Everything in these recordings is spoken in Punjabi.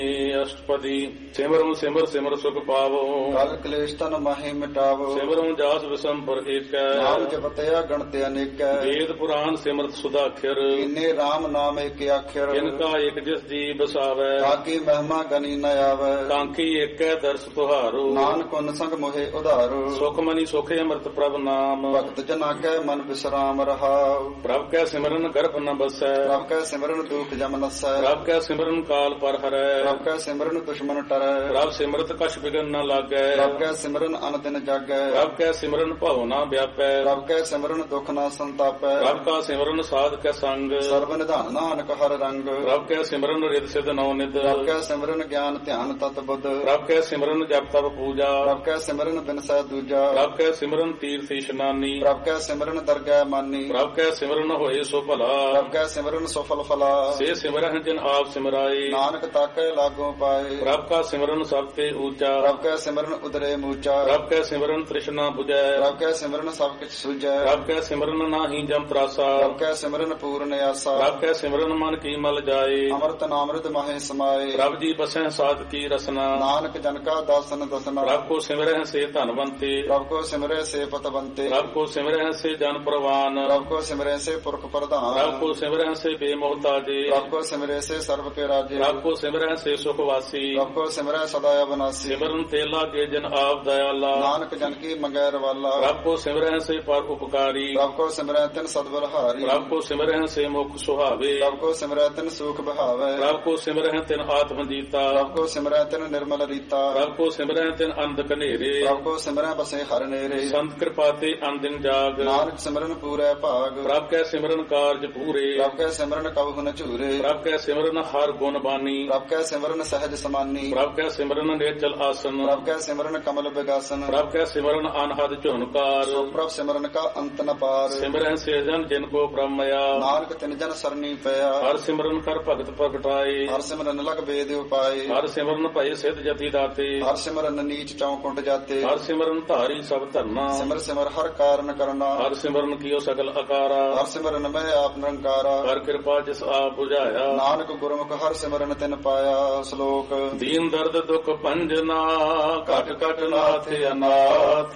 ਅਸ਼ਟਪਦੀ ਸਿਮਰੁ ਸਿਮਰ ਸਿਮਰ ਸੁਖ ਪਾਵੋ ਕਲ ਕਲੇਸ਼ ਤਨ ਮਾਹੀ ਮਿਟਾਵੋ ਸਿਮਰੁ ਜਾਸ ਵਿਸੰਪਰ ਏਕੈ ਨਾਮ ਜਪਤਿਆ ਗਣਤ ਅਨੇਕੈ ਵੇਦ ਪੁਰਾਨ ਸਿਮਰਤ ਸੁਦਾਖਰ ਇਨੇ RAM ਨਾਮ ਏਕ ਆਖਰ ਇਨਕਾ ਇਕ ਜਿਸ ਜੀ ਬਸਾਵੈ ਤਾਕੀ ਮਹਿਮਾ ਗਨੀ ਨ ਆਵੈ ਕਾਂਕੀ ਏਕੈ ਦਰਸ ਤੁਹਾਰੋ ਨਾਨਕ ਉਨ ਸੰਗ ਮੋਹਿ ਉਧਾਰੋ ਸੁਖ ਮਨੀ ਸੁਖੇ ਅੰਮ੍ਰਿਤ ਪ੍ਰਭ ਨਾਮ ਭਗਤ ਜਨਾ ਕੈ ਮਨ ਵਿਸਰਾਮ ਰਹਾਉ ਪ੍ਰਭ ਕੈ ਸਿਮਰਨ ਗਰਭ ਨ ਬਸੈ ਪ੍ਰਭ ਕੈ ਸਿਮਰਨ ਦੁਖ ਜਮ ਨਸੈ ਪ੍ਰਭ ਕੈ ਸਿਮਰਨ ਕਾਲ ਪਰ ਹਰੈ ਪ੍ਰਭ ਕੈ ਸਿਮਰਨ ਦੁਸ਼ਮਨ ਟਰੈ ਪ੍ਰਭ ਸਿਮਰਤ ਕਛ ਬਿਗਨ ਨ ਲਾਗੈ ਪ੍ਰਭ ਕੈ ਸਿਮਰਨ ਅਨ ਦਿਨ ਜਾਗੈ ਪ੍ਰਭ ਕੈ ਸਿਮਰਨ ਭਉ ਨ ਵਿਆਪੈ ਪ੍ਰਭ ਕੈ ਸਿਮਰਨ ਦੁਖ ਨ ਸੰਤਾਪੈ ਪ੍ਰਭ ਕਾ ਸਿਮਰਨ ਸਾਧ ਕੈ ਸੰਗ ਸਰਬ ਨਿਧਾਨ ਨਾਨਕ ਹਰ ਰੰਗ ਪ੍ਰਭ ਕੈ ਸਿਮਰਨ ਰਿਦ ਸਿਧ ਨੌ ਨਿਦ ਪ੍ਰਭ ਕੈ ਸਿਮਰਨ ਗਿਆਨ ਧਿਆਨ ਤਤ ਬੁੱਧ ਪ੍ਰਭ ਕੈ ਸਿਮਰਨ ਜਪ ਤਪ ਪੂਜਾ ਪ੍ਰਭ ਕੈ ਸਿਮਰਨ ਬਿਨਸੈ ਦੂਜਾ ਪ੍ਰਭ ਕੈ ਸਿਮਰਨ ਤੀਰਥ ਇਸ਼ਨਾਨੀ ਪ੍ਰਭ ਕੈ ਸਿਮਰਨ ਦਰਗਹਿ ਮਾਨੀ ਪ੍ਰਭ ਕੈ ਸਿਮਰਨ ਹੋਏ ਸੋ ਭਲਾ ਪ੍ਰਭ ਕੈ ਸਿਮਰਨ ਸਫਲ ਫਲਾ ਸੇ ਸਿਮਰਨ ਜਿਨ ਆਪ ਸਿਮਰਾਏ ਨਾਨਕ ਤਾਕੈ ਲਾਗੋ ਪਾਏ ਪ੍ਰਭ ਕਾ ਸਿਮਰਨ ਸਭ ਤੇ ਊਚਾ ਪ੍ਰਭ ਕੈ ਸਿਮਰਨ ਉਦਰੇ ਮੂਚਾ ਪ੍ਰਭ ਕੈ ਸਿਮਰਨ ਤ੍ਰਿਸ਼ਨਾ 부ਜੈ ਪ੍ਰਭ ਕੈ ਸਿਮਰਨ ਸਭ ਕਿਛ ਸੁਝੈ ਪ੍ਰਭ ਕੈ ਸਿਮਰਨ ਨਾਹੀ ਜਮ ਤਰਾਸਾ ਪ੍ਰਭ ਕੈ ਸਿਮਰਨ ਪੂਰਨ ਆਸਾ ਪ੍ਰਭ ਕੈ ਸਿਮਰਨ ਮਨ ਕੀ ਮਲ ਜਾਏ ਅੰਮ੍ਰਿਤ ਨਾਮ੍ਰਿਤ ਮਾਹੇ ਸਮਾਏ ਪ੍ਰਭ ਜੀ ਬਸੈ ਸਾਧ ਕੀ ਰਸਨਾ ਨਾਨਕ ਜਨ ਕਾ ਦਾਸਨ ਦਸਨਾ ਪ੍ਰਭ ਕੋ ਸਿਮਰਹਿ ਸੇ ਧਨਵੰਤੇ ਪ੍ਰਭ ਕੋ ਸਿਮਰੈ ਸੇ ਪਤਵੰਤੇ ਪ੍ਰਭ ਕੋ ਸਿਮਰਹਿ ਸੇ ਜਨ ਪ੍ਰਵਾਨ ਪ੍ਰਭ ਕੋ ਸਿਮਰੈ ਸੇ ਪੁਰਖ ਪ੍ਰਧਾਨ ਪ੍ਰਭ ਕੋ ਸਿਮਰਹਿ ਸੇ ਬੇਮੋਹਤਾਜੇ ਪ੍ਰਭ ਕੋ ਸਿਮਰੈ ਸੇ ਸਰਬ ਕੇ ਰਾਜੇ ਪ੍ਰਭ ਕੋ ਸਿਮਰਹਿ ਸੇ ਸੁਖ ਵਾਸੀ ਪ੍ਰਭ ਕੋ ਸਿਮਰੈ ਸਦਾ ਅਬਨਾਸੀ ਸਿਮਰਨ ਤੇ ਲਾਗੇ ਜਨ ਆਪ ਦਇਆਲਾ ਨਾਨਕ ਜਨ ਕੀ ਮੰਗੈ ਰਵਾਲਾ ਪ੍ਰਭ ਕੋ ਸਿਮਰਹਿ ਸੇ ਪਰ ਉਪਕਾਰੀ ਪ੍ਰਭ ਕੋ ਸਿਮਰੈ ਤਿਨ ਸਦਬਲਹਾਰੀ ਪ੍ਰਭ ਕੋ ਸਿਮਰਹਿ ਸੇ ਮੁਖ ਸੁਹਾਵੇ ਪ੍ਰਭ ਕੋ ਸਿਮਰੈ ਤਿਨ ਸੂਖ ਬਹਾਵੈ ਪ੍ਰਭ ਕੋ ਸਿਮਰਹਿ ਤਿਨ ਆਤਮ ਜੀਤਾ ਪ੍ਰਭ ਕੋ ਸਿਮਰੈ ਤਿਨ ਨਿਰਮਲ ਰੀਤਾ ਪ੍ਰਭ ਕੋ ਸਿਮਰਹਿ ਤਿਨ ਅੰਧ ਕਨੇਰੇ ਪ੍ਰਭ ਕੋ ਸਿਮਰੈ ਬਸੇ ਹਰ ਨੇਰੇ ਸੰਤ ਕਿਰਪਾ ਤੇ ਅੰਦਿਨ ਜਾਗ ਨਾਨਕ ਸਿਮਰਨ ਪੂਰੈ ਭਾਗ ਪ੍ਰਭ ਕੈ ਸਿਮਰਨ ਕਾਰਜ ਪੂਰੇ ਪ੍ਰਭ ਕੈ ਸਿਮਰਨ ਕਬਹੁ ਨ ਝੂਰੇ ਪ੍ਰਭ ਕੈ ਸਿਮਰਨ ਹਰ ਗੁਣ ਬਾਨੀ ਪ੍ਰਭ ਕੈ ਸਿਮਰਨ ਸਹਿਜ ਸਮਾਨੀ ਪ੍ਰਭ ਕੈ ਸਿਮਰਨ ਨੇਚਲ ਆਸਨ ਪ੍ਰਭ ਕੈ ਸਿਮਰਨ ਕਮਲ ਬਿਗਾਸਨ ਪ੍ਰਭ ਕੈ ਸਿਮਰਨ ਅਨਹਦ ਝੁਨਕਾਰ ਸੋ ਪ੍ਰਭ ਸਿਮਰਨ ਕਾ ਅੰਤ ਨ ਪਾਰ ਸਿਮਰਹਿ ਸੇ ਜਨ ਜਿਨ ਕੋ ਬ੍ਰਹਮਇਆ ਨਾਨਕ ਤਿਨ ਜਨ ਸਰਨੀ ਪਿਆ ਹਰ ਸਿਮਰਨ ਕਰ ਭਗਤ ਪ੍ਰਗਟਾਏ ਹਰ ਸਿਮਰਨ ਲਗ ਵੇਦ ਉਪਾਏ ਹਰ ਸਿਮਰਨ ਭਏ ਸਿਧ ਜਤੀ ਦਾਤੇ ਹਰ ਸਿਮਰਨ ਨੀਚ ਚੌਕੁੰਟ ਜਾਤੇ ਹਰ ਸਿਮਰਨ ਧਾਰੀ ਸਭ ਧਰਨਾ ਸਿਮਰ ਸਿਮਰ ਹਰ ਕਾਰਨ ਕਰਨਾ ਹਰ ਸਿਮਰਨ ਕੀਓ ਸਗਲ ਆਕਾਰਾ ਹਰ ਸਿਮਰਨ ਮੈਂ ਆਪ ਨਿਰੰਕਾਰਾ ਹਰ ਕਿਰਪਾ ਜਿਸ ਆਪ 부ਝਾਇਆ ਨਾਨਕ ਗੁਰਮੁਖ ਹਰ ਸਿਮਰਨ ਤਿਨ ਪਾਇਆ ਸ਼ਲੋਕ ਦੀਨ ਦਰਦ ਦੁਖ ਭੰਜਨਾ ਘਟ ਘਟ ਨਾਥ ਅਨਾਥ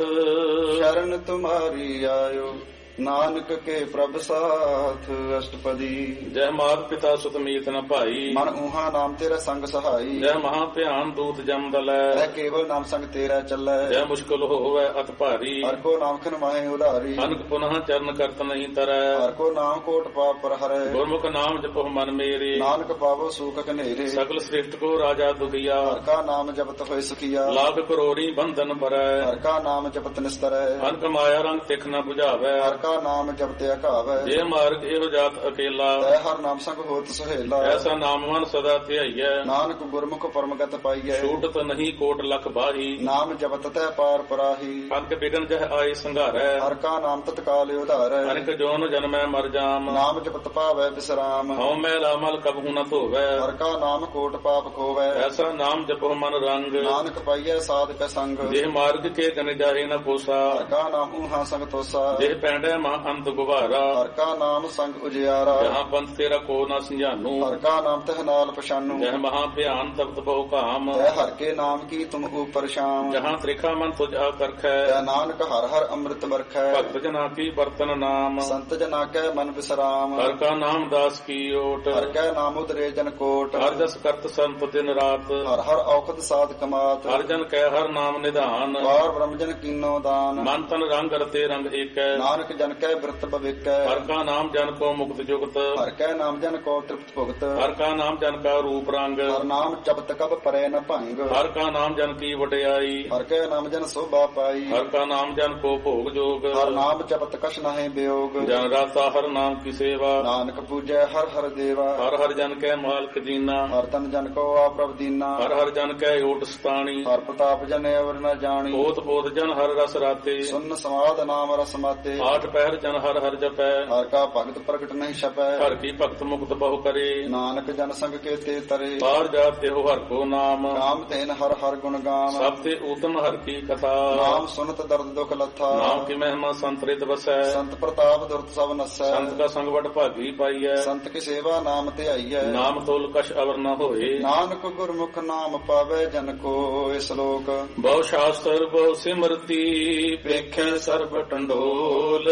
ਸ਼ਰਨ ਤੁਮਾਰੀ ਆਇਓ ਨਾਨਕ ਕੇ ਪ੍ਰਭ ਸਾਥ ਅਸ਼ਟਪਦੀ ਜੈ ਮਾਤ ਪਿਤਾ ਸੁਤ ਮੀਤ ਨ ਭਾਈ ਮਨ ਊਹਾ ਨਾਮ ਤੇਰਾ ਸੰਗ ਸਹਾਈ ਜੈ ਮਹਾ ਧਿਆਨ ਦੂਤ ਜਮ ਦਲੈ ਐ ਕੇਵਲ ਨਾਮ ਸੰਗ ਤੇਰਾ ਚੱਲੈ ਜੈ ਮੁਸ਼ਕਲ ਹੋਵੈ ਅਤ ਭਾਰੀ ਹਰ ਕੋ ਨਾਮ ਖਨ ਮਾਹੇ ਉਧਾਰੀ ਅਨਕ ਪੁਨః ਚਰਨ ਕਰਤ ਨਹੀਂ ਤਰੈ ਹਰ ਕੋ ਨਾਮ ਕੋਟ ਪਾਪ ਪਰ ਹਰੈ ਗੁਰਮੁਖ ਨਾਮ ਜਪੋ ਮਨ ਮੇਰੇ ਨਾਨਕ ਪਾਵੋ ਸੂਖ ਕਨੇਰੇ ਸਗਲ ਸ੍ਰਿਸ਼ਟ ਕੋ ਰਾਜਾ ਦੁਖੀਆ ਹਰ ਕਾ ਨਾਮ ਜਪਤ ਹੋਇ ਸੁਖੀਆ ਲਾਭ ਕਰੋੜੀ ਬੰਧਨ ਪਰੈ ਹਰ ਕਾ ਨਾਮ ਜਪਤ ਨਿਸਤਰੈ ਅਨਕ ਮਾਇਆ ਰੰਗ ਤਿਖ ਨ 부ਝਾਵੈ ਹਰ ਕਾ ਨਾਮ ਜਪਤੇ ਅਕਾਵੈ ਜੇ ਮਾਰਗ ਇਹੋ ਜਾਤ ਅਕੇਲਾ ਤੈ ਹਰ ਨਾਮ ਸੰਗ ਹੋਤ ਸੁਹੇਲਾ ਐਸਾ ਨਾਮ ਮਨ ਸਦਾ ਧਿਆਈਐ ਨਾਨਕ ਗੁਰਮੁਖ ਪਰਮਗਤ ਪਾਈਐ ਛੂਟਤ ਨਹੀਂ ਕੋਟ ਲਖ ਬਾਹੀ ਨਾਮ ਜਪਤ ਤੈ ਪਾਰ ਪਰਾਹੀ ਅਨਕ ਬਿਗਨ ਜਹ ਆਏ ਸੰਘਾਰੈ ਹਰ ਕਾ ਨਾਮ ਤਤਕਾਲ ਉਧਾਰੈ ਅਨਕ ਜੋਨ ਜਨਮੈ ਮਰ ਜਾਮ ਨਾਮ ਜਪਤ ਪਾਵੈ ਬਿਸਰਾਮ ਹਉ ਮੈਂ ਰਾਮਲ ਕਬਹੂ ਨ ਧੋਵੈ ਹਰ ਕਾ ਨਾਮ ਕੋਟ ਪਾਪ ਖੋਵੈ ਐਸਾ ਨਾਮ ਜਪੋ ਮਨ ਰੰਗ ਨਾਨਕ ਪਾਈਐ ਸਾਧਕ ਸੰਗ ਜੇ ਮਾਰਗ ਕੇ ਗਨ ਜਾਏ ਨ ਕੋਸਾ ਹਰ ਕਾ ਨਾਮ ਊਹਾ ਸੰਗ ਤੋਸਾ ਜੇ ਪੈਂਡੈ ਮਾ ਅੰਤ ਗੁਬਾਰਾ ਹਰ ਕਾ ਨਾਮ ਸੰਗ ਉਜਿਆਰਾ ਜਹਾਂ ਪੰਥ ਤੇਰਾ ਕੋ ਨ ਸੰਝਾਨੂ ਹਰ ਕਾ ਨਾਮ ਤਹ ਨਾਲ ਪਛਾਨੂ ਜਹ ਮਹਾ ਭਿਆਨ ਤਪਤ ਬਹੁ ਕਾਮ ਤੈ ਹਰ ਕੇ ਨਾਮ ਕੀ ਤੁਮ ਉਪਰ ਸ਼ਾਮ ਜਹਾਂ ਤ੍ਰਿਖਾ ਮਨ ਤੁਝ ਆਕਰਖੈ ਤੈ ਨਾਨਕ ਹਰ ਹਰ ਅੰਮ੍ਰਿਤ ਵਰਖੈ ਭਗਤ ਜਨਾ ਕੀ ਬਰਤਨ ਨਾਮ ਸੰਤ ਜਨਾ ਕੈ ਮਨ ਵਿਸਰਾਮ ਹਰ ਕਾ ਨਾਮ ਦਾਸ ਕੀ ਓਟ ਹਰ ਕੈ ਨਾਮ ਉਦਰੇ ਜਨ ਕੋਟ ਹਰ ਜਸ ਕਰਤ ਸੰਤ ਦਿਨ ਰਾਤ ਹਰ ਹਰ ਔਖਦ ਸਾਧ ਕਮਾਤ ਹਰ ਜਨ ਕੈ ਹਰ ਨਾਮ ਨਿਧਾਨ ਵਾਰ ਬ੍ਰਹਮ ਜਨ ਕੀਨੋ ਦਾਨ ਮਨ ਤਨ ਰੰਗ ਰਤੇ ਰੰਗ ਏਕੈ ਨਾਨਕ ਜਨ ਕੈ ਬਿਰਤ ਭਵਿਕੈ ਹਰ ਕਾ ਨਾਮ ਜਨ ਕੋ ਮੁਕਤ ਜੁਗਤ ਹਰ ਕੈ ਨਾਮ ਜਨ ਕੋ ਤ੍ਰਿਪਤ ਭੁਗਤ ਹਰ ਕਾ ਨਾਮ ਜਨ ਕਾ ਰੂਪ ਰੰਗ ਹਰ ਨਾਮ ਜਪਤ ਕਬ ਪਰੈ ਨ ਭੰਗ ਹਰ ਕਾ ਨਾਮ ਜਨ ਕੀ ਵਡਿਆਈ ਹਰ ਕੈ ਨਾਮ ਜਨ ਸੋਭਾ ਪਾਈ ਹਰ ਕਾ ਨਾਮ ਜਨ ਕੋ ਭੋਗ ਜੋਗ ਹਰ ਨਾਮ ਜਪਤ ਕਛ ਨਹਿ ਬਿਯੋਗ ਜਨ ਰਾਤਾ ਹਰ ਨਾਮ ਕੀ ਸੇਵਾ ਨਾਨਕ ਪੂਜੈ ਹਰ ਹਰ ਦੇਵਾ ਹਰ ਹਰ ਜਨ ਕੈ ਮਾਲਕ ਦੀਨਾ ਹਰ ਤਨ ਜਨ ਕੋ ਆ ਪ੍ਰਭ ਦੀਨਾ ਹਰ ਹਰ ਜਨ ਕੈ ਓਟ ਸਤਾਣੀ ਹਰ ਪ੍ਰਤਾਪ ਜਨ ਅਵਰ ਨ ਜਾਣੀ ਬੋਧ ਬੋਧ ਜਨ ਹਰ ਰਸ ਰਾਤੇ ਸੁਨ ਸਮਾਦ ਨਾਮ ਰਸ ਮਾਤੇ ਆਠ ਪਹਿਰ ਜਨ ਹਰ ਹਰ ਜਪੈ ਹਰ ਕਾ ਭਗਤ ਪ੍ਰਗਟ ਨਹੀਂ ਛਪੈ ਹਰ ਕੀ ਭਗਤ ਮੁਕਤ ਬਹੁ ਕਰੇ ਨਾਨਕ ਜਨ ਸੰਗ ਕੇ ਤੇ ਤਰੇ ਪਾਰ ਜਾਤੇ ਹੋ ਹਰ ਕੋ ਨਾਮ ਕਾਮ ਤੇਨ ਹਰ ਹਰ ਗੁਣ ਗਾਮ ਸਭ ਤੇ ਊਤਮ ਹਰ ਕੀ ਕਥਾ ਨਾਮ ਸੁਨਤ ਦਰਦ ਦੁਖ ਲੱਥਾ ਨਾਮ ਕੀ ਮਹਿਮਾ ਸੰਤਰਿਤ ਵਸੈ ਸੰਤ ਪ੍ਰਤਾਪ ਦੁਰਤ ਸਭ ਨਸੈ ਸੰਤ ਕਾ ਸੰਗ ਵਡ ਭਾਗੀ ਪਾਈਐ ਸੰਤ ਕੀ ਸੇਵਾ ਨਾਮ ਤੇ ਆਈਐ ਨਾਮ ਤੋਲ ਕਛ ਅਵਰ ਨ ਹੋਏ ਨਾਨਕ ਗੁਰਮੁਖ ਨਾਮ ਪਾਵੇ ਜਨ ਕੋ ਇਸ ਲੋਕ ਬਹੁ ਸ਼ਾਸਤਰ ਬਹੁ ਸਿਮਰਤੀ ਵੇਖੈ ਸਰਬ ਟੰਡੋਲ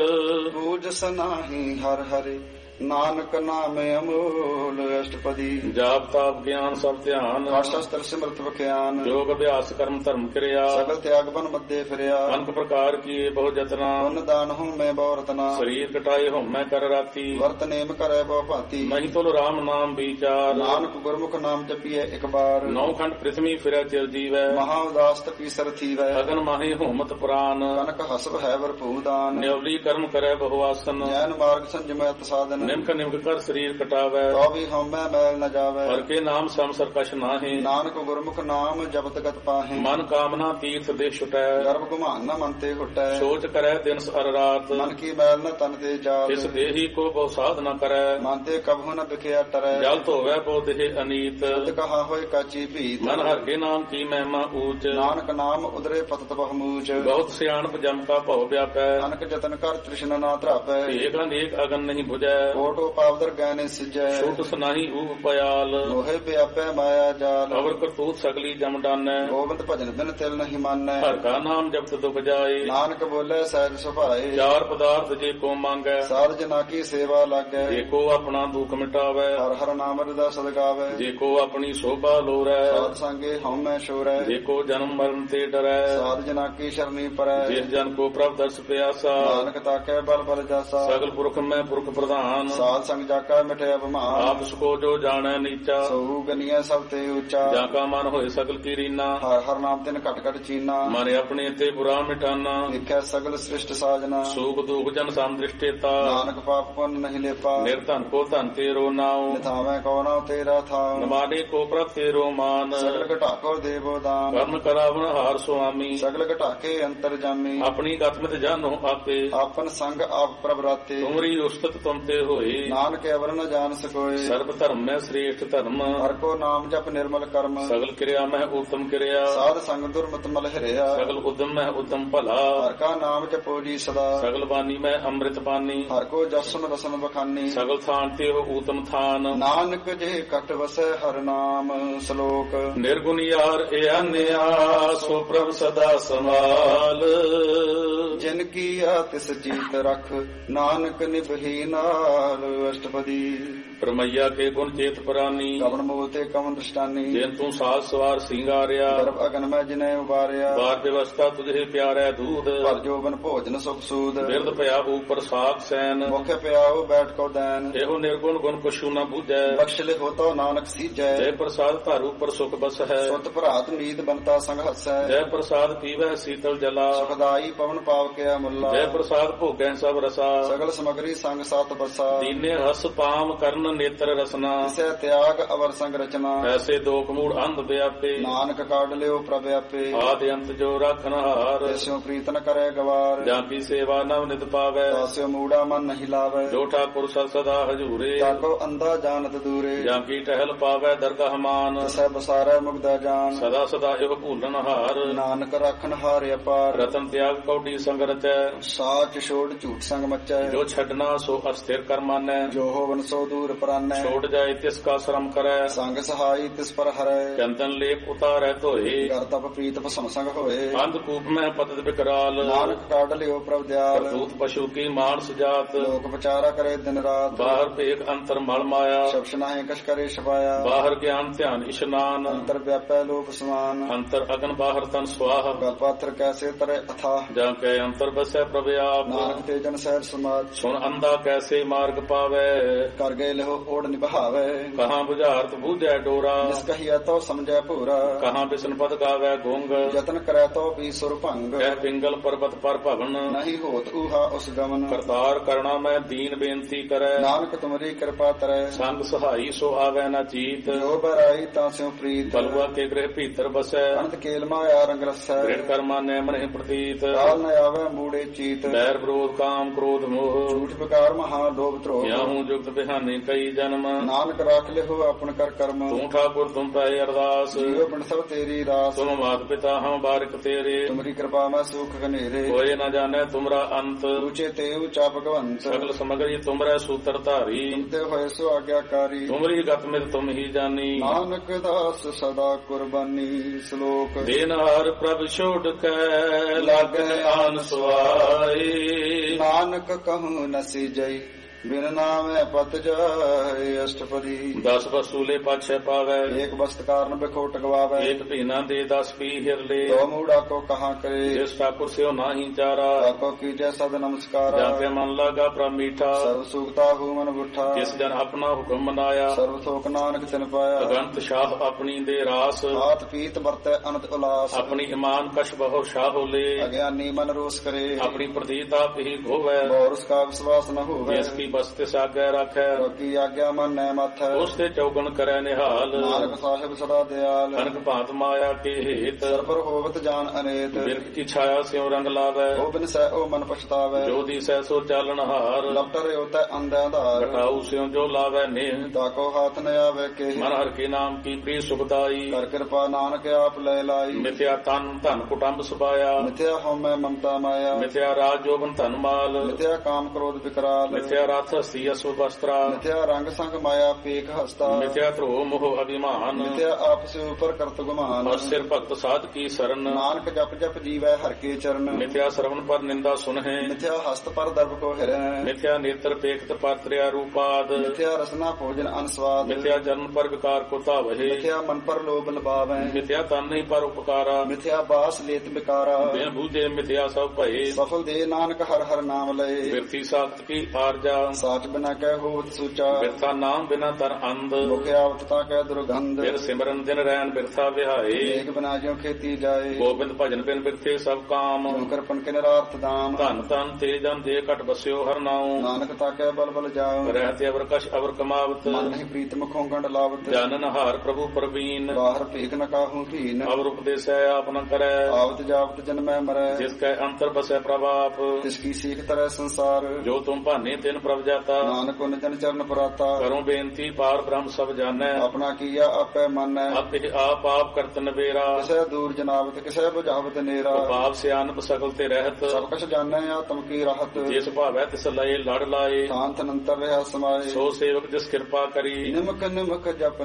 ਪੂਜ ਸਨਾਹੀ ਹਰ ਹਰਿ ਨਾਨਕ ਨਾਮ ਅਮੋਲ ਅਸ਼ਟਪਦੀ ਜਾਪ ਤਾਪ ਗਿਆਨ ਸਭ ਧਿਆਨ ਸ਼ਸਤਰ ਸਿਮਰਤ ਵਿਖਿਆਨ ਯੋਗ ਅਭਿਆਸ ਕਰਮ ਧਰਮ ਕਿਰਿਆ ਸਗਲ ਤਿਆਗ ਬਨ ਮੱਦੇ ਫਿਰਿਆ ਅਨਕ ਪ੍ਰਕਾਰ ਕੀਏ ਬਹੁ ਜਤਨਾ ਪੁੰਨ ਦਾਨ ਹੂੰ ਮੈਂ ਬਹੁ ਰਤਨਾ ਸਰੀਰ ਕਟਾਏ ਹਉਮੈ ਕਰ ਰਾਤੀ ਵਰਤ ਨੇਮ ਕਰੈ ਬਹੁ ਭਾਂਤੀ ਨਹੀਂ ਤੁਲ ਰਾਮ ਨਾਮ ਵਿਚਾਰ ਨਾਨਕ ਗੁਰਮੁਖ ਨਾਮ ਜਪੀਐ ਇੱਕ ਬਾਰ ਨੌ ਖੰਡ ਪ੍ਰਿਥਵੀ ਫਿਰੈ ਚਿਰ ਜੀਵੈ ਮਹਾ ਉਦਾਸ ਤਪੀ ਸਰ ਥੀਵੈ ਅਗਨ ਮਾਹੀ ਹੋਮਤ ਪ੍ਰਾਨ ਕਨਕ ਹਸਬ ਹੈ ਵਰਪੂ ਦਾਨ ਨਿਵਲੀ ਕਰਮ ਕਰੈ ਬਹੁ ਆਸਨ ਜੈਨ ਮਾਰਗ ਸੰਜਮੈ ਸਾਧਨ ਨਿਮਕ ਨਿਮਕ ਕਰ ਸਰੀਰ ਕਟਾਵੈ ਤੋ ਵੀ ਹਉਮੈ ਮੈਲ ਨ ਜਾਵੈ ਹਰ ਕੇ ਨਾਮ ਸਮ ਸਰਕਸ਼ ਨਾਹੀ ਨਾਨਕ ਗੁਰਮੁਖ ਨਾਮ ਜਪਤ ਗਤ ਪਾਹੇ ਮਨ ਕਾਮਨਾ ਤੀਰਥ ਦੇ ਛੁਟੈ ਗਰਭ ਗੁਮਾਨ ਨ ਮਨ ਤੇ ਹੁਟੈ ਸੋਚ ਕਰੈ ਦਿਨ ਅਰ ਰਾਤ ਮਨ ਕੀ ਮੈਲ ਨ ਤਨ ਤੇ ਜਾਤ ਇਸ ਦੇਹੀ ਕੋ ਬਹੁ ਸਾਧ ਨ ਕਰੈ ਮਨ ਤੇ ਕਬਹੁ ਨ ਬਿਖਿਆ ਟਰੈ ਜਲ ਧੋਵੈ ਬਹੁ ਦੇਹ ਅਨੀਤ ਸ਼ਬਦ ਕਹਾ ਹੋਏ ਕਾਚੀ ਭੀਤ ਮਨ ਹਰ ਕੇ ਨਾਮ ਕੀ ਮਹਿਮਾ ਊਚ ਨਾਨਕ ਨਾਮ ਉਦਰੇ ਪਤਤ ਬਹੁਮੂਚ ਬਹੁਤ ਸਿਆਣਪ ਜਮ ਕਾ ਭਉ ਵਿਆਪੈ ਨਾਨਕ ਜਤਨ ਕਰ ਤ੍ਰਿਸ਼ਨਾ ਨਾ ਧਰਾਪੈ ਏਕ ਅਨੇਕ ਅਗਨ ਨਹੀਂ 부ਜੈ ਕੋਟੋ ਪਾਵਦਰ ਗੈਨੇ ਸਿਜੈ ਛੁਟ ਸੁਨਾਹੀ ਊਪ ਪਿਆਲ ਲੋਹੇ ਪਿਆਪੈ ਮਾਇਆ ਜਾਲ ਅਵਰ ਕਰਤੂਤ ਸਗਲੀ ਜਮ ਡਾਨੈ ਗੋਬਿੰਦ ਭਜਨ ਬਿਨ ਤਿਲ ਨਹੀਂ ਮਾਨੈ ਹਰ ਕਾ ਨਾਮ ਜਪਤ ਦੁਖ ਜਾਏ ਨਾਨਕ ਬੋਲੇ ਸਹਿਜ ਸੁਭਾਏ ਚਾਰ ਪਦਾਰਥ ਜੇ ਕੋ ਮੰਗੈ ਸਾਧ ਜਨਾ ਕੀ ਸੇਵਾ ਲਾਗੈ ਜੇ ਕੋ ਆਪਣਾ ਦੁਖ ਮਿਟਾਵੈ ਹਰ ਹਰ ਨਾਮ ਰਦਾ ਸਦਗਾਵੈ ਜੇ ਕੋ ਆਪਣੀ ਸੋਭਾ ਲੋਰੈ ਸਾਧ ਸੰਗੇ ਹਉਮੈ ਸ਼ੋਰੈ ਜੇ ਕੋ ਜਨਮ ਮਰਨ ਤੇ ਡਰੈ ਸਾਧ ਜਨਾ ਕੀ ਸ਼ਰਨੀ ਪਰੈ ਜਿਸ ਜਨ ਕੋ ਪ੍ਰਭ ਦਰਸ ਪਿਆਸਾ ਨਾਨਕ ਤਾਕੈ ਬਲ ਬਲ ਜਾਸਾ ਸਗਲ ਪੁਰਖ ਮੈਂ ਪੁਰਖ ਪ੍ਰਧਾਨ ਸਾਧ ਸੰਗ ਜਾਕਾ ਮਿਟਿਆ ਬਮਾਨ ਆਪ ਸਕੋ ਜੋ ਜਾਣੈ ਨੀਚਾ ਸੋ ਗਨੀਐ ਸਭ ਤੇ ਉੱਚਾ ਜਾਂ ਕਾ ਮਨ ਹੋਏ ਸਗਲ ਕੀ ਰੀਨਾ ਹਰ ਹਰ ਨਾਮ ਤਿਨ ਘਟ ਘਟ ਚੀਨਾ ਮਨ ਆਪਣੇ ਤੇ ਬੁਰਾ ਮਿਟਾਨਾ ਦੇਖਿਆ ਸਗਲ ਸ੍ਰਿਸ਼ਟ ਸਾਜਨਾ ਸੂਖ ਦੁਖ ਜਨ ਸਮ ਦ੍ਰਿਸ਼ਟੇਤਾ ਨਾਨਕ ਪਾਪ ਪੁੰਨ ਨਹੀਂ ਲੇਪਾ ਨਿਰਧਨ ਕੋ ਧਨ ਤੇਰੋ ਨਾਉ ਨਿਥਾਵੇਂ ਕੋ ਨਾ ਤੇਰਾ ਥਾਉ ਨਮਾਨੇ ਕੋ ਪ੍ਰਭ ਤੇਰੋ ਮਾਨ ਸਗਲ ਘਟਾਕੋ ਦੇਵੋ ਦਾਨ ਕਰਨ ਕਰਾਵਨ ਹਾਰ ਸੁਆਮੀ ਸਗਲ ਘਟਾਕੇ ਅੰਤਰ ਜਾਮੀ ਆਪਣੀ ਗਤਮਿਤ ਜਾਨੋ ਆਪੇ ਆਪਨ ਸੰਗ ਆਪ ਪ੍ਰਭ ਰਾਤੇ ਤੁਮਰੀ ਉਸਤਤ ਤੁਮ ਤੇ ਹੋਏ ਨਾਨਕ ਅਵਰ ਨ ਜਾਣ ਸਕੋਏ ਸਰਬ ਧਰਮ ਮੈਂ ਸ੍ਰੇਸ਼ਟ ਧਰਮ ਹਰ ਕੋ ਨਾਮ ਜਪ ਨਿਰਮਲ ਕਰਮ ਸਗਲ ਕਿਰਿਆ ਮੈਂ ਉਤਮ ਕਿਰਿਆ ਸਾਧ ਸੰਗ ਦੁਰਮਤ ਮਲ ਹਰਿਆ ਸਗਲ ਉਦਮ ਮੈਂ ਉਦਮ ਭਲਾ ਹਰ ਕਾ ਨਾਮ ਜਪੋ ਜੀ ਸਦਾ ਸਗਲ ਬਾਣੀ ਮੈਂ ਅੰਮ੍ਰਿਤ ਬਾਣੀ ਹਰ ਕੋ ਜਸਨ ਰਸਨ ਬਖਾਨੀ ਸਗਲ ਥਾਨ ਤੇ ਹੋ ਊਤਮ ਥਾਨ ਨਾਨਕ ਜੇ ਕਟ ਵਸੈ ਹਰ ਨਾਮ ਸ਼ਲੋਕ ਨਿਰਗੁਣ ਯਾਰ ਇਆਨਿਆ ਸੋ ਪ੍ਰਭ ਸਦਾ ਸੰਭਾਲ ਜਿਨ ਕੀਆ ਤਿਸ ਜੀਤ ਰਖ ਨਾਨਕ ਨਿਭੀ ਨਾਲ ਅਸ਼ਟਪਦੀ ਪਰਮਈਆ ਕੇ ਗੁਣ ਚੇਤ ਪ੍ਰਾਨੀ ਕਵਨ ਮੂਲ ਤੇ ਕਵਨ ਦ੍ਰਿਸ਼ਟਾਨੀ ਜਿਨ ਤੂੰ ਸਾਜ ਸਵਾਰ ਸਿੰਗਾਰਿਆ ਗਰਭ ਅਗਨ ਮੈਂ ਜਿਨੇ ਉਬਾਰਿਆ ਬਾਰ ਵਿਵਸਥਾ ਤੁਝੇ ਪਿਆਰੈ ਦੂਧ ਪਰ ਜੋਬਨ ਭੋਜਨ ਸੁਖ ਸੂਦ ਬਿਰਦ ਭਇਆ ਉਪਰ ਸਾਖ ਸੈਨ ਮੁਖ ਪਿਆਉ ਬੈਠ ਕੋ ਦੈਨ ਇਹੋ ਨਿਰਗੁਣ ਗੁਣ ਕਛੂ ਨ ਬੂਝੈ ਬਖਸ਼ ਲਿ ਹੋਤੋ ਨਾਨਕ ਸੀਜੈ ਜੈ ਪ੍ਰਸਾਦ ਧਾਰ ਉਪਰ ਸੁਖ ਬਸ ਹੈ ਸੁਤ ਭਰਾਤ ਨੀਤ ਬੰਤਾ ਸੰਗ ਹਸੈ ਜੈ ਪ੍ਰਸਾਦ ਪੀਵੈ ਸੀਤਲ ਜਲਾ ਸੁਖਦਾਈ ਪਵਨ ਪਾਵ ਕਿਆ ਮੁੱਲਾ ਜੈ ਪ੍ਰਸਾਦ ਭੋਗੈ ਸਭ ਰਸਾ ਸਗਲ ਸਮਗਰੀ ਸੰਗ ਸਤ ਬਸਾ ਦੀਨੇ ਰਸ ਪਾਮ ਕਰਨ ਨੇਤਰ ਰਸਨਾ ਇਸੈ ਤਿਆਗ ਅਵਰ ਸੰਗ ਰਚਨਾ ਐਸੇ ਦੋਖ ਮੂੜ ਅੰਧ ਵਿਆਪੇ ਨਾਨਕ ਕਾਢ ਲਿਓ ਪ੍ਰਭ ਆਪੇ ਆਦਿ ਅੰਤ ਜੋ ਰਾਖਨ ਹਾਰ ਤਿਸਿਓ ਪ੍ਰੀਤ ਨ ਕਰੇ ਗਵਾਰ ਜਾਂ ਕੀ ਸੇਵਾ ਨਵ ਨਿਤ ਪਾਵੈ ਤਾਸਿਓ ਮੂੜਾ ਮਨ ਨਹੀਂ ਲਾਵੇ ਜੋ ਠਾਕੁਰ ਸਦ ਸਦਾ ਹਜੂਰੇ ਜਾਗੋ ਅੰਧਾ ਜਾਣਤ ਦੂਰੇ ਜਾਂ ਕੀ ਟਹਿਲ ਪਾਵੈ ਦਰਗਾਹ ਮਾਨ ਤਿਸੈ ਬਸਾਰੈ ਮੁਗਦਾ ਜਾਨ ਸਦਾ ਸਦਾ ਇਹੋ ਭੂਲਨ ਹਾਰ ਨਾਨਕ ਰਾਖਨ ਹਾਰ ਅਪਾਰ ਰਤਨ ਤਿਆਗ ਕੌਡੀ ਸੰਗ ਰਚੈ ਸਾਚ ਛੋੜ ਝੂਠ ਸੰਗ ਮਚੈ ਜੋ ਛੱਡਣਾ ਸੋ ਅਸਥਿਰ ਕਰ ਮਾਨੈ ਜੋ ਹੋਵਨ ਸੋ ਦੂਰ ਪਰਾਨੈ ਛੋੜ ਜਾਏ ਤਿਸ ਕਾ ਸ਼ਰਮ ਕਰੈ ਸੰਗ ਸਹਾਈ ਤਿਸ ਪਰ ਹਰੈ ਚੰਦਨ ਲੇਪ ਉਤਾਰੈ ਧੋਏ ਕਰ ਤਪ ਪ੍ਰੀਤ ਭਸਮ ਸੰਗ ਹੋਏ ਅੰਧ ਕੂਪ ਮੈਂ ਪਤਤ ਬਿਕਰਾਲ ਨਾਨਕ ਕਾਢ ਲਿਓ ਪ੍ਰਭ ਦਿਆਲ ਕਰਤੂਤ ਪਸ਼ੂ ਕੀ ਮਾਨਸ ਜਾਤ ਲੋਕ ਵਿਚਾਰਾ ਕਰੇ ਦਿਨ ਰਾਤ ਬਾਹਰ ਭੇਖ ਅੰਤਰ ਮਲ ਮਾਇਆ ਸ਼ਬਸ਼ ਨਾਹੀ ਕਛ ਕਰੇ ਛਪਾਇਆ ਬਾਹਰ ਗਿਆਨ ਧਿਆਨ ਇਸ਼ਨਾਨ ਅੰਤਰ ਵਿਆਪੈ ਲੋਕ ਸਮਾਨ ਅੰਤਰ ਅਗਨ ਬਾਹਰ ਤਨ ਸਵਾਹ ਗਲ ਪਾਥਰ ਕੈਸੇ ਤਰੇ ਅਥਾ ਜਾਂ ਕੈ ਅੰਤਰ ਬਸੈ ਪ੍ਰਭ ਆਪ ਨਾਨਕ ਤੇ ਜਨ ਸਹਿਜ ਸਮਾਜ ਸੁਣ ਅੰਧਾ ਕੈਸੇ ਮਾਰਗ ਪਾਵੈ ਕਰ ਗਏ ਲਹੋ ਤਿਹੁ ਓੜ ਨਿਭਾਵੇ ਕਹਾਂ ਬੁਝਾਰਤ ਬੂਝੈ ਡੋਰਾ ਜਿਸ ਕਹੀਐ ਤੋ ਸਮਝੈ ਭੂਰਾ ਕਹਾਂ ਬਿਸ਼ਨ ਪਦ ਗਾਵੈ ਗੁੰਗ ਯਤਨ ਕਰੈ ਤੋ ਵੀ ਸੁਰ ਭੰਗ ਕਹਿ ਪਿੰਗਲ ਪਰਬਤ ਪਰ ਭਵਨ ਨਹੀਂ ਹੋਤ ਊਹਾ ਉਸ ਗਮਨ ਕਰਤਾਰ ਕਰਣਾ ਮੈਂ ਦੀਨ ਬੇਨਤੀ ਕਰੈ ਨਾਨਕ ਤੁਮਰੀ ਕਿਰਪਾ ਤਰੈ ਸੰਗ ਸਹਾਈ ਸੋ ਆਵੈ ਨਾ ਚੀਤ ਜੋ ਬਰਾਈ ਤਾਂ ਸਿਉ ਪ੍ਰੀਤ ਬਲਵਾ ਕੇ ਗ੍ਰਹਿ ਭੀਤਰ ਬਸੈ ਅਨੰਤ ਕੇਲ ਮਾਇਆ ਰੰਗ ਰਸੈ ਦ੍ਰਿੜ ਕਰਮਾ ਨੈ ਮਨਿ ਪ੍ਰਤੀਤ ਕਾਲ ਨ ਆਵੈ ਮੂੜੇ ਚੀਤ ਬੈਰ ਵਿਰੋਧ ਕਾਮ ਕ੍ਰੋਧ ਮੋਹ ਝੂਠ ਵਿਕਾਰ ਮਹਾ ਲੋਭ ਧਰੋਹ ਯਾਹੂ ਜੁਗਤ ਬਿਹਾਨੀ ਕਈ ਜਨਮ ਨਾਨਕ ਰਾਖ ਲਿਹੁ ਆਪਨ ਕਰ ਕਰਮ ਤੂੰ ਠਾਕੁਰ ਤੁਮ ਪੈ ਅਰਦਾਸ ਜੀਵ ਬਿਨ ਸਭ ਤੇਰੀ ਰਾਸ ਤੁਮ ਮਾਤ ਪਿਤਾ ਹਮ ਬਾਰਿਕ ਤੇਰੇ ਤੁਮਰੀ ਕਿਰਪਾ ਮੈਂ ਸੁਖ ਘਨੇਰੇ ਕੋਏ ਨ ਜਾਣੈ ਤੁਮਰਾ ਅੰਤ ਉੱਚੇ ਤੇ ਉੱਚਾ ਭਗਵੰਤ ਸਗਲ ਸਮਗਰੀ ਤੁਮਰੇ ਸੂਤਰ ਧਾਰੀ ਤੁਮਤੇ ਹੋਏ ਸੋ ਆਗਿਆਕਾਰੀ ਤੁਮਰੀ ਗਤ ਮਿਤ ਤੁਮ ਹੀ ਜਾਨੀ ਨਾਨਕ ਦਾਸ ਸਦਾ ਕੁਰਬਾਨੀ ਸ਼ਲੋਕ ਦੇਨਹਾਰ ਪ੍ਰਭ ਛੋੜ ਕੇ ਲਾਗੈ ਆਨ ਸੁਆਏ ਨਾਨਕ ਕਹੂੰ ਨਸੀ ਜਈ ਬਿਨ ਨਾਮੈ ਪਤ ਜਾਏ ਅਸ਼ਟਪਦੀ 10 ਵਸੂਲੇ ਪਾਛੈ ਪਾਵੈ ਏਕ ਬਸਤ ਕਾਰਨ ਬਿਖੋਟ ਗਵਾਵੇ ਏਕ ਭੀਨਾ ਦੇ 10 ਪੀ ਹਿਰਲੇ ਤੋ ਮੂੜਾ ਕੋ ਕਹਾ ਕਰੇ ਜਿਸ ਠਾਕੁਰ ਸਿਓ ਨਾਹੀ ਚਾਰਾ ਤਾਕੋ ਕੀਜੈ ਸਦ ਨਮਸਕਾਰਾ ਜਾਂਤੇ ਮਨ ਲਾਗਾ ਪ੍ਰਭ ਮੀਠਾ ਸਰਬ ਸੁਖਤਾ ਹੂ ਮਨ ਬੁੱਠਾ ਜਿਸ ਜਨ ਆਪਣਾ ਹੁਕਮ ਮਨਾਇਆ ਸਰਬ ਥੋਕ ਨਾਨਕ ਤਿਨ ਪਾਇਆ ਅਗੰਤ ਸ਼ਾਹ ਆਪਣੀ ਦੇ ਰਾਸ ਆਤ ਪੀਤ ਵਰਤੈ ਅਨੰਤ ਉਲਾਸ ਆਪਣੀ ਇਮਾਨ ਕਸ਼ ਬਹੁ ਸ਼ਾਹ ਹੋਲੇ ਅਗਿਆਨੀ ਮਨ ਰੋਸ ਕਰੇ ਆਪਣੀ ਪ੍ਰਤੀਤਾ ਹੀ ਗੋਵੈ ਬੋਰਸ ਕਾ ਵਿਸ਼ਵਾਸ ਨ ਹੋਵੇ ਜਿਸ ਕੀ ਬਸਤੇ ਸਾਗੈ ਰੱਖੈ ਕੀ ਆਗਿਆ ਮਨ ਨੈ ਮਥੈ ਉਸ ਤੇ ਚੌਗਣ ਕਰੈ ਨਿਹਾਲ ਨਾਨਕ ਸਾਹਿਬ ਸਦਾ ਦਿਆਲ ਕਨਕ ਭਾਂਤ ਮਾਇਆ ਕੇ ਹੇਤ ਸਰਬਰ ਹੋਵਤ ਜਾਨ ਅਨੇਤ ਬਿਰਖ ਕੀ ਛਾਇਆ ਸਿਉ ਰੰਗ ਲਾਵੈ ਉਹ ਬਿਨ ਸਹਿ ਉਹ ਮਨ ਪਛਤਾਵੈ ਜੋ ਦੀ ਸਹਿ ਸੋ ਚਾਲਣ ਹਾਰ ਲਪਟ ਰਿਓ ਤੈ ਅੰਧਿਆਂ ਧਾਰ ਘਟਾਉ ਸਿਉ ਜੋ ਲਾਵੈ ਨੇਹ ਤਾਕੋ ਹਾਥ ਨ ਆਵੇ ਕੇ ਮਨ ਹਰ ਕੇ ਨਾਮ ਕੀ ਪ੍ਰੀ ਸੁਖਦਾਈ ਕਰ ਕਿਰਪਾ ਨਾਨਕ ਆਪ ਲੈ ਲਾਈ ਮਿਥਿਆ ਤਨ ਧਨ ਕੁਟੰਬ ਸੁਭਾਇਆ ਮਿਥਿਆ ਹਉਮੈ ਮਮਤਾ ਮਾਇਆ ਮਿਥਿਆ ਰਾਜ ਜੋਬਨ ਧਨ ਮਾਲ ਮਿਥਿਆ ਕਾਮ ਕ੍ਰੋਧ ਵਿਕਰਾਲ ਮਿਥਿਆ ਰਥ ਹਸਤੀ ਅਸੁ ਵਸਤਰਾ ਮਿਥਿਆ ਰੰਗ ਸੰਗ ਮਾਇਆ ਪੇਖ ਹਸਤਾ ਮਿਥਿਆ ਧਰੋ ਮੋਹ ਅਭਿਮਾਨ ਮਿਥਿਆ ਆਪਸ ਉਪਰ ਕਰਤ ਗੁਮਾਨ ਔਰ ਸਿਰ ਭਗਤ ਸਾਧ ਕੀ ਸਰਨ ਨਾਨਕ ਜਪ ਜਪ ਜੀਵੈ ਹਰ ਕੇ ਚਰਨ ਮਿਥਿਆ ਸਰਵਨ ਪਰ ਨਿੰਦਾ ਸੁਨਹਿ ਮਿਥਿਆ ਹਸਤ ਪਰ ਦਰਬ ਕੋ ਹਿਰੈ ਮਿਥਿਆ ਨੇਤਰ ਪੇਖਤ ਪਰ ਤ੍ਰਿਆ ਰੂਪਾਦ ਮਿਥਿਆ ਰਸਨਾ ਭੋਜਨ ਅਨਸਵਾਦ ਮਿਥਿਆ ਜਨਮ ਪਰ ਵਿਕਾਰ ਕੋ ਧਾਵਹਿ ਮਿਥਿਆ ਮਨ ਪਰ ਲੋਭ ਲਬਾਵੈ ਮਿਥਿਆ ਤਨ ਨਹੀਂ ਪਰ ਉਪਕਾਰਾ ਮਿਥਿਆ ਬਾਸ ਲੇਤ ਬਿਕਾਰਾ ਬਿਨ ਬੂਝੇ ਮਿਥਿਆ ਸਭ ਭਏ ਸਫਲ ਦੇ ਨਾਨਕ ਹਰ ਹਰ ਨਾਮ ਲਏ ਬਿਰਥੀ ਸਾਖਤ ਕੀ ਆਰਜਾ ਸਾਚ ਬਿਨਾ ਕਹਿ ਹੋਤ ਸੂਚਾ ਬਿਰਥਾ ਨਾਮ ਬਿਨਾ ਤਰ ਅੰਧ ਮੁਖ ਆਵਤ ਤਾ ਕਹਿ ਦੁਰਗੰਧ ਬਿਰ ਸਿਮਰਨ ਦਿਨ ਰੈਣ ਬਿਰਥਾ ਵਿਹਾਏ ਏਕ ਬਿਨਾ ਜਿਉ ਖੇਤੀ ਜਾਏ ਗੋਬਿੰਦ ਭਜਨ ਬਿਨ ਬਿਰਥੇ ਸਭ ਕਾਮ ਕਰਪਨ ਕੇ ਨਿਰਾਰਥ ਦਾਮ ਧਨ ਤਨ ਤੇ ਜਨ ਦੇ ਘਟ ਬਸਿਓ ਹਰ ਨਾਉ ਨਾਨਕ ਤਾ ਕਹਿ ਬਲ ਬਲ ਜਾਉ ਰਹਿਤੇ ਅਵਰ ਕਛ ਅਵਰ ਕਮਾਵਤ ਮਨ ਨਹੀਂ ਪ੍ਰੀਤ ਮੁਖੋਂ ਗੰਡ ਲਾਵਤ ਜਾਨਨ ਹਾਰ ਪ੍ਰਭੂ ਪ੍ਰਵੀਨ ਬਾਹਰ ਭੇਖ ਨ ਕਾਹੂ ਭੀਨ ਅਵਰ ਉਪਦੇਸੈ ਆਪ ਨ ਕਰੈ ਆਵਤ ਜਾਵਤ ਜਨਮੈ ਮਰੈ ਜਿਸ ਕੈ ਅੰਤਰ ਬਸੈ ਪ੍ਰਭਾਪ ਤਿਸ ਕੀ ਸੀਖ ਤਰੈ ਸੰਸਾਰ ਜੋ ਤੁਮ ਭਾਨੇ ਤਿਨ ਪ੍ਰਭ ਜਾਤਾ ਨਾਨਕ ਉਨ ਜਨ ਚਰਨ ਪਰਾਤਾ ਕਰੋ ਬੇਨਤੀ ਪਾਰ ਬ੍ਰਹਮ ਸਭ ਜਾਣੈ ਆਪਣਾ ਕੀਆ ਆਪੈ ਮੰਨੈ ਆਪੇ ਆਪ ਆਪ ਕਰਤ ਨਵੇਰਾ ਕਿਸੈ ਦੂਰ ਜਨਾਵਤ ਕਿਸੈ ਬੁਝਾਵਤ ਨੇਰਾ ਪਾਪ ਸਿਆਨਪ ਸਗਲ ਤੇ ਰਹਿਤ ਸਭ ਕਛ ਜਾਣੈ ਆਤਮ ਕੀ ਰਾਹਤ ਜਿਸ ਭਾਵੈ ਤਿਸ ਲਏ ਲੜ ਲਾਏ ਸ਼ਾਂਤ ਅਨੰਤਰ ਰਹਾ ਸਮਾਏ ਸੋ ਸੇਵਕ ਜਿਸ ਕਿਰਪਾ ਕਰੀ ਨਿਮਕ ਨਿਮਕ ਜਪ